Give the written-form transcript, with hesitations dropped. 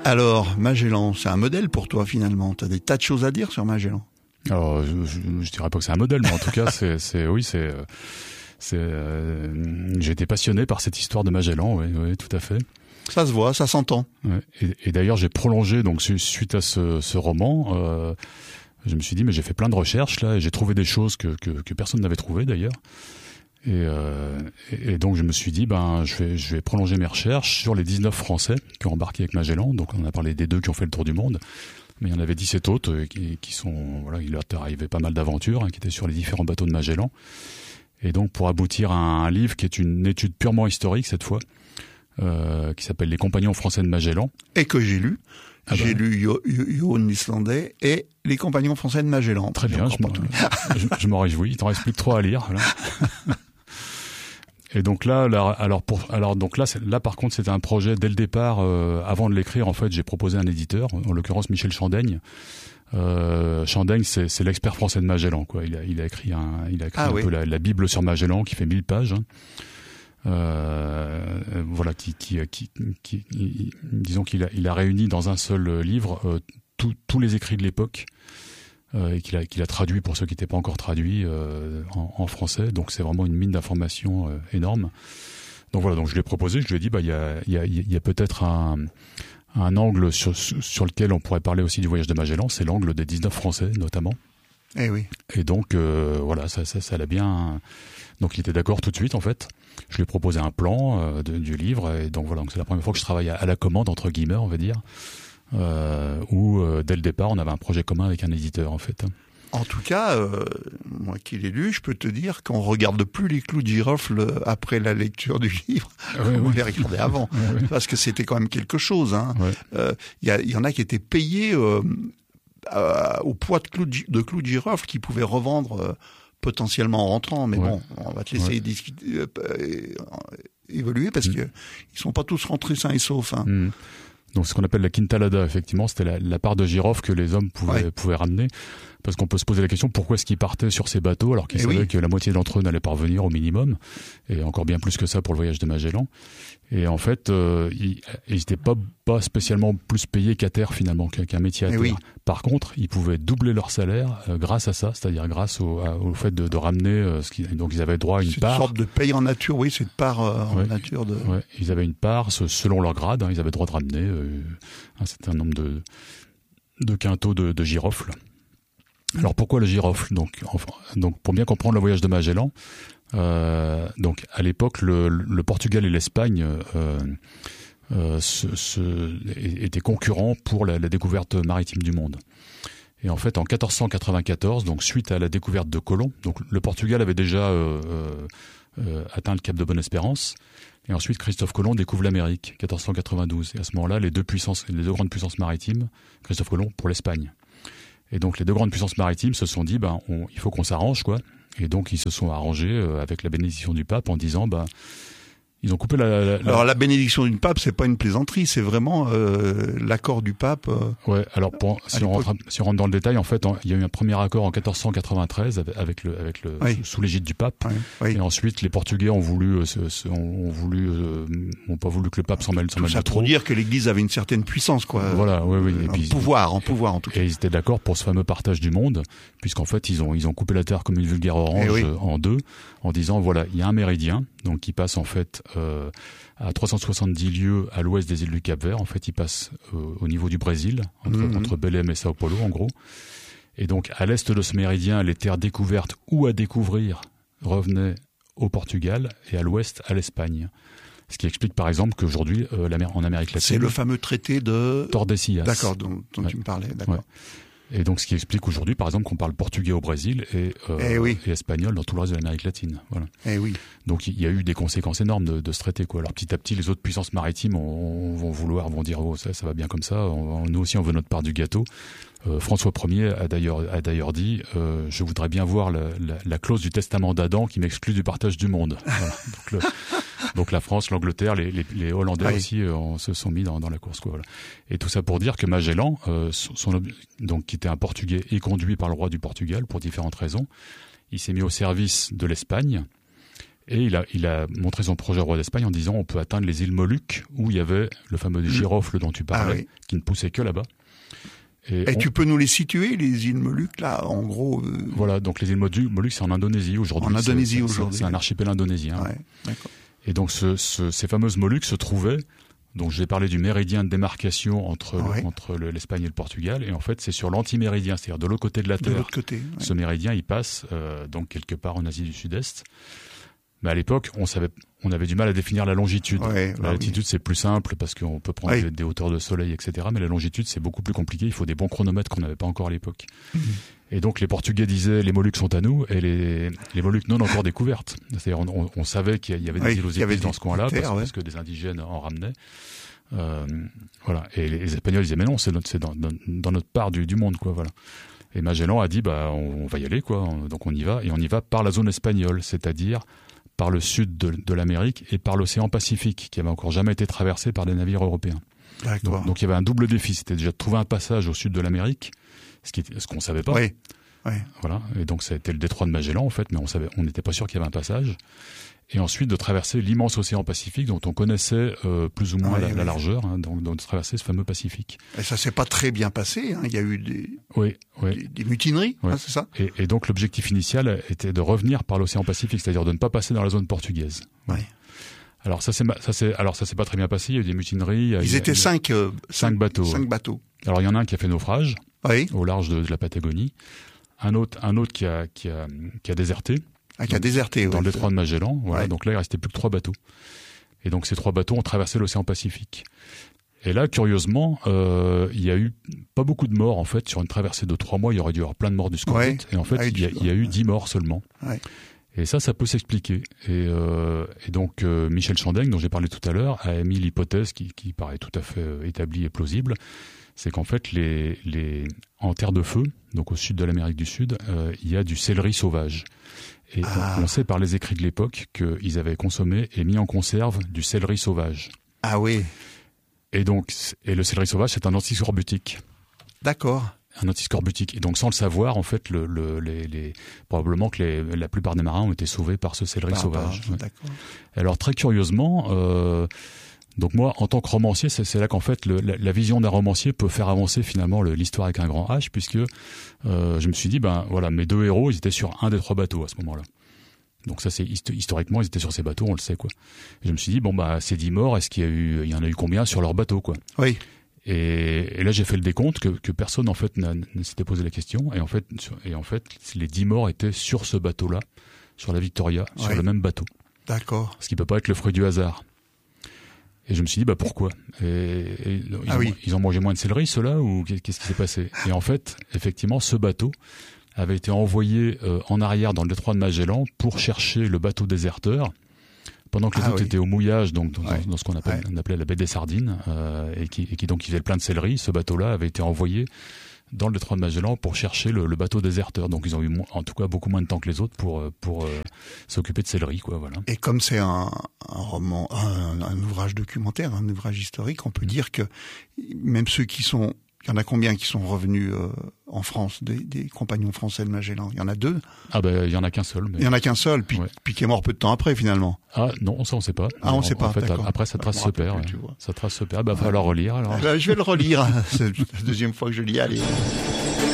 Alors, Magellan, c'est un modèle pour toi finalement. Tu as des tas de choses à dire sur Magellan. Alors, je dirais pas que c'est un modèle, mais en tout cas, j'ai été passionné par cette histoire de Magellan, oui, tout à fait. Ça se voit, ça s'entend. Ouais. Et d'ailleurs, j'ai prolongé, donc suite à ce roman, je me suis dit, mais j'ai fait plein de recherches là, et j'ai trouvé des choses que personne n'avait trouvées d'ailleurs. Et donc je me suis dit, je vais prolonger mes recherches sur les 19 Français qui ont embarqué avec Magellan. Donc on a parlé des 2 qui ont fait le tour du monde, mais il y en avait 17 autres qui sont, voilà, il leur est arrivé pas mal d'aventures, qui étaient sur les différents bateaux de Magellan. Et donc pour aboutir à un livre qui est une étude purement historique cette fois, qui s'appelle Les Compagnons français de Magellan. Et que j'ai lu. J'ai lu Johan l'Islandais et Les Compagnons français de Magellan. Très bien, je m'en réjouis. Il t'en reste plus que 3 à lire. Voilà. Et donc là, par contre, c'était un projet dès le départ. Avant de l'écrire, en fait, j'ai proposé un éditeur, en l'occurrence Michel Chandaigne. Chandaigne, c'est l'expert français de Magellan, quoi. Il a écrit peu la Bible sur Magellan, qui fait 1000 pages. Voilà, disons qu'il a réuni dans un seul livre tous les écrits de l'époque. Et qu'il a traduit pour ceux qui n'étaient pas encore traduits en français. Donc c'est vraiment une mine d'informations énorme. Donc voilà, donc je l'ai proposé, je lui ai dit, il y a peut-être un angle sur lequel on pourrait parler aussi du voyage de Magellan, c'est l'angle des 19 Français notamment. Eh oui. Et donc voilà, ça l'a bien. Donc il était d'accord tout de suite en fait. Je lui ai proposé un plan du livre, et donc voilà, donc c'est la première fois que je travaille à la commande entre guillemets, on va dire. Où dès le départ on avait un projet commun avec un éditeur en fait. En tout cas, moi qui l'ai lu, je peux te dire qu'on regarde plus les clous de girofle après la lecture du livre, on les regardait avant, parce que c'était quand même quelque chose. Hein. Y en a qui étaient payés au poids de clous de girofle qu'ils pouvaient revendre potentiellement en rentrant. Mais bon, on va te laisser discuter, évoluer, parce que ils sont pas tous rentrés sains et saufs. Hein. Donc ce qu'on appelle la quintalada, effectivement, c'était la part de girofle que les hommes pouvaient ramener. Parce qu'on peut se poser la question, pourquoi est-ce qu'ils partaient sur ces bateaux alors qu'ils savaient que la moitié d'entre eux n'allaient pas revenir au minimum, et encore bien plus que ça pour le voyage de Magellan. Et en fait, ils n'étaient pas spécialement plus payés qu'à terre finalement, qu'un métier à terre. Par contre, ils pouvaient doubler leur salaire grâce à ça, c'est-à-dire grâce au fait de ramener donc ils avaient droit à une part. C'est une sorte de paye en nature, cette part en nature de. Ouais, ils avaient une part selon leur grade, ils avaient droit de ramener un certain nombre de quintaux de girofle. Alors pourquoi le girofle ? Donc pour bien comprendre le voyage de Magellan, donc à l'époque le Portugal et l'Espagne étaient concurrents pour la découverte maritime du monde. Et en fait en 1494, donc suite à la découverte de Colomb, donc le Portugal avait déjà atteint le cap de Bonne-Espérance, et ensuite Christophe Colomb découvre l'Amérique, 1492. Et à ce moment-là, les deux grandes puissances maritimes, Christophe Colomb pour l'Espagne. Et donc les deux grandes puissances maritimes se sont dit, il faut qu'on s'arrange, quoi. Et donc ils se sont arrangés avec la bénédiction du pape en disant, ils ont coupé Alors la bénédiction du pape, c'est pas une plaisanterie, c'est vraiment l'accord du pape. Ouais. Alors si on rentre dans le détail, en fait, il y a eu un premier accord en 1493 sous l'égide du pape. Et ensuite, les Portugais ont pas voulu que le pape s'en mêle trop. Ça pour dire que l'Église avait une certaine puissance, quoi. Voilà, oui. Et puis pouvoir en tout cas. Et ils étaient d'accord pour ce fameux partage du monde, puisqu'en fait ils ont coupé la terre comme une vulgaire orange en deux, en disant voilà, il y a un méridien, donc qui passe en fait à 370 lieues à l'ouest des îles du Cap-Vert. En fait, il passe au niveau du Brésil, entre Belém et Sao Paulo, en gros. Et donc, à l'est de ce méridien, les terres découvertes ou à découvrir revenaient au Portugal, et à l'ouest, à l'Espagne. Ce qui explique, par exemple, qu'aujourd'hui, en Amérique latine... C'est le fameux traité de... Tordesillas. D'accord, dont tu me parlais, d'accord. Ouais. Et donc, ce qui explique aujourd'hui, par exemple, qu'on parle portugais au Brésil et espagnol dans tout le reste de l'Amérique latine. Voilà. Donc, il y a eu des conséquences énormes de ce traité, quoi. Alors, petit à petit, les autres puissances maritimes vont dire, ça va bien comme ça. Nous aussi, on veut notre part du gâteau. François Ier a d'ailleurs dit, je voudrais bien voir la clause du testament d'Adam qui m'exclut du partage du monde. Voilà. Donc la France, l'Angleterre, les Hollandais aussi se sont mis dans la course, quoi. Voilà. Et tout ça pour dire que Magellan, donc qui était un Portugais et conduit par le roi du Portugal pour différentes raisons, il s'est mis au service de l'Espagne. Et il a montré son projet au roi d'Espagne en disant on peut atteindre les îles Moluques où il y avait le fameux girofle dont tu parlais, qui ne poussait que là-bas. Et tu peux nous les situer, les îles Moluques, là, en gros Voilà, donc les îles Moluques, c'est en Indonésie aujourd'hui. En Indonésie aujourd'hui. C'est un archipel indonésien. Ouais, d'accord. Et donc ces fameuses Moluques se trouvaient, donc j'ai parlé du méridien de démarcation entre l'Espagne et le Portugal, et en fait c'est sur l'antiméridien, c'est-à-dire de l'autre côté de la Terre. De l'autre côté. Ouais. Ce méridien, il passe donc quelque part en Asie du Sud-Est. Mais à l'époque, on avait du mal à définir la longitude. La latitude, c'est plus simple parce qu'on peut prendre des hauteurs de soleil, etc. Mais la longitude, c'est beaucoup plus compliqué. Il faut des bons chronomètres qu'on n'avait pas encore à l'époque. Et donc, les Portugais disaient les Moluques sont à nous, et les Moluques non encore découvertes. C'est-à-dire, on savait qu'il y avait des îles aux épices dans ce coin-là parce que des indigènes en ramenaient. Voilà. Et les Espagnols disaient mais non, c'est dans notre part du monde, quoi. Voilà. Et Magellan a dit on va y aller, quoi. Donc on y va, et on y va par la zone espagnole, c'est-à-dire par le sud de l'Amérique et par l'océan Pacifique, qui avait encore jamais été traversé par des navires européens. D'accord. Donc il y avait un double défi, c'était déjà de trouver un passage au sud de l'Amérique, ce qu'on savait pas. Oui. Voilà. Et donc ça a été le détroit de Magellan en fait, mais on n'était pas sûr qu'il y avait un passage. Et ensuite de traverser l'immense océan Pacifique dont on connaissait plus ou moins la largeur, hein, donc de traverser ce fameux Pacifique. Et ça s'est pas très bien passé, hein. Il y a eu des mutineries, hein, c'est ça. Et donc l'objectif initial était de revenir par l'océan Pacifique, c'est-à-dire de ne pas passer dans la zone portugaise. Ouais. Alors ça s'est pas très bien passé, il y a eu des mutineries. Ils étaient 5 bateaux. 5 bateaux. Alors il y en a un qui a fait naufrage au large de la Patagonie, un autre qui a déserté. Qui a déserté, dans le détroit de Magellan. Voilà. Donc là, il restait plus que 3 bateaux. Et donc ces 3 bateaux ont traversé l'océan Pacifique. Et là, curieusement, il y a eu pas beaucoup de morts en fait sur une traversée de 3 mois. Il y aurait dû y avoir plein de morts du scorbut. Et en fait, il y a eu 10 morts seulement. Ouais. Et ça peut s'expliquer. Et donc Michel Chandaigne, dont j'ai parlé tout à l'heure, a émis l'hypothèse qui paraît tout à fait établie et plausible. C'est qu'en fait, en terre de feu, donc au sud de l'Amérique du Sud, il y a du céleri sauvage. Et on sait par les écrits de l'époque qu'ils avaient consommé et mis en conserve du céleri sauvage. Ah oui. Et le céleri sauvage, c'est un antiscorbutique. D'accord. Un antiscorbutique. Et donc, sans le savoir, en fait, probablement que la plupart des marins ont été sauvés par ce céleri sauvage. D'accord. Alors, très curieusement, donc moi, en tant que romancier, c'est là qu'en fait la vision d'un romancier peut faire avancer finalement l'histoire avec un grand H, puisque je me suis dit voilà, mes 2 héros, ils étaient sur un des 3 bateaux à ce moment-là. Donc ça, c'est historiquement, ils étaient sur ces bateaux, on le sait, quoi. Et je me suis dit ces 10 morts, est-ce il y en a eu combien sur leur bateau, quoi. Oui. Et là, j'ai fait le décompte que personne en fait ne s'était posé la question, et en fait les 10 morts étaient sur ce bateau-là, sur la Victoria, sur le même bateau. D'accord. Ce qui peut pas être le fruit du hasard. Et je me suis dit pourquoi ils ont mangé moins de céleri ceux-là, ou qu'est-ce qui s'est passé? Et en fait, effectivement, ce bateau avait été envoyé en arrière dans le détroit de Magellan pour chercher le bateau déserteur pendant que les autres étaient au mouillage, donc dans ce qu'on appelait la baie des Sardines, et qui donc faisait plein de céleri. Ce bateau-là avait été envoyé dans le détroit de Magellan pour chercher le bateau déserteur. Donc ils ont eu en tout cas beaucoup moins de temps que les autres pour s'occuper de céleri, quoi. Voilà. Et comme c'est un roman, un ouvrage documentaire, un ouvrage historique, on peut dire que même ceux il y en a combien qui sont revenus en France, des compagnons français de Magellan? Il y en a 2. Il y en a qu'un seul. Mais... Il y en a qu'un seul, puis qui est mort peu de temps après finalement. Ah non, ça on sait pas. On sait pas. En fait, après sa trace se perd. Sa trace se perd. Va falloir relire alors. Je vais le relire. C'est la 2e fois que je lis. Allez.